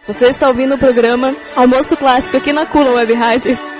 Você está ouvindo o programa Almoço Clássico aqui na Cula Web Rádio.